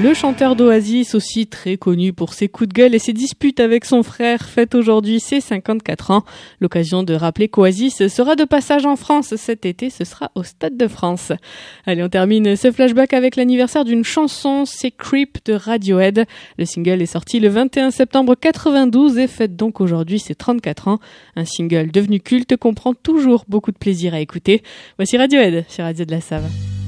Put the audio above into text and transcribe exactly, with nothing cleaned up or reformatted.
Le chanteur d'Oasis, aussi très connu pour ses coups de gueule et ses disputes avec son frère, fête aujourd'hui ses cinquante-quatre ans. L'occasion de rappeler qu'Oasis sera de passage en France cet été, ce sera au Stade de France. Allez, on termine ce flashback avec l'anniversaire d'une chanson, c'est Creep de Radiohead. Le single est sorti le vingt et un septembre quatre-vingt-douze et fête donc aujourd'hui ses trente-quatre ans. Un single devenu culte qu'on prend toujours beaucoup de plaisir à écouter. Voici Radiohead sur Radio de la Save.